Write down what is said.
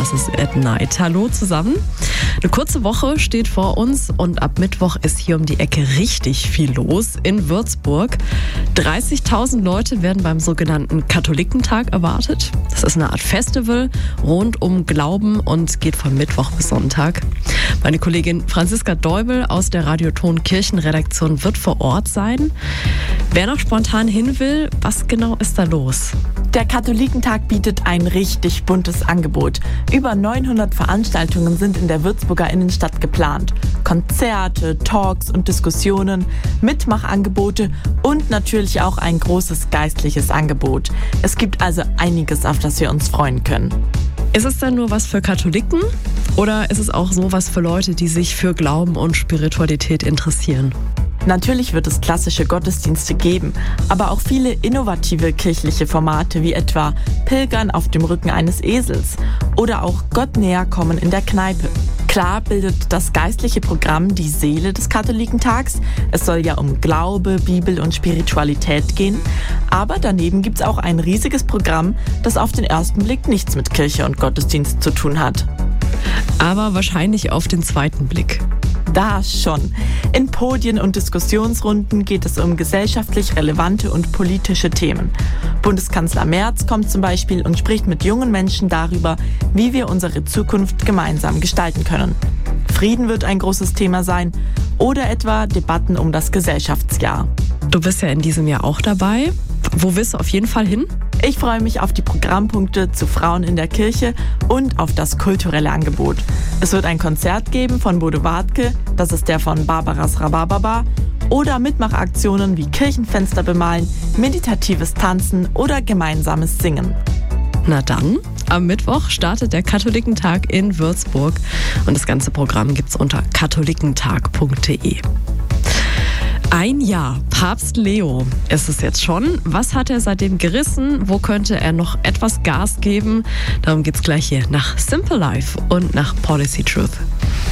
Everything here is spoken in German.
Glasses at Night. Hallo zusammen. Eine kurze Woche steht vor uns und ab Mittwoch ist hier um die Ecke richtig viel los in Würzburg. 30.000 Leute werden beim sogenannten Katholikentag erwartet. Das ist eine Art Festival rund um Glauben und geht von Mittwoch bis Sonntag. Meine Kollegin Franziska Deubel aus der Radioton Kirchenredaktion wird vor Ort sein. Wer noch spontan hin will, was genau ist da los? Der Katholikentag bietet ein richtig buntes Angebot. Über 900 Veranstaltungen sind in der Würzburger Innenstadt geplant. Konzerte, Talks und Diskussionen, Mitmachangebote und natürlich auch ein großes geistliches Angebot. Es gibt also einiges, auf das wir uns freuen können. Ist es dann nur was für Katholiken oder ist es auch so was für Leute, die sich für Glauben und Spiritualität interessieren? Natürlich wird es klassische Gottesdienste geben, aber auch viele innovative kirchliche Formate wie etwa Pilgern auf dem Rücken eines Esels oder auch Gott näher kommen in der Kneipe. Klar bildet das geistliche Programm die Seele des Katholikentags. Es soll ja um Glaube, Bibel und Spiritualität gehen. Aber daneben gibt es auch ein riesiges Programm, das auf den ersten Blick nichts mit Kirche und Gottesdienst zu tun hat. Aber wahrscheinlich auf den zweiten Blick. Da schon. In Podien und Diskussionsrunden geht es um gesellschaftlich relevante und politische Themen. Bundeskanzler Merz kommt zum Beispiel und spricht mit jungen Menschen darüber, wie wir unsere Zukunft gemeinsam gestalten können. Frieden wird ein großes Thema sein oder etwa Debatten um das Gesellschaftsjahr. Du bist ja in diesem Jahr auch dabei. Wo willst du auf jeden Fall hin? Ich freue mich auf die Programmpunkte zu Frauen in der Kirche und auf das kulturelle Angebot. Es wird ein Konzert geben von Bodo Wartke, das ist der von Barbaras Rhabarberbar, oder Mitmachaktionen wie Kirchenfenster bemalen, meditatives Tanzen oder gemeinsames Singen. Na dann, am Mittwoch startet der Katholikentag in Würzburg und das ganze Programm gibt's unter katholikentag.de. Ein Jahr, Papst Leo ist es jetzt schon. Was hat er seitdem gerissen? Wo könnte er noch etwas Gas geben? Darum geht's gleich hier nach Simple Life und nach Policy Truth.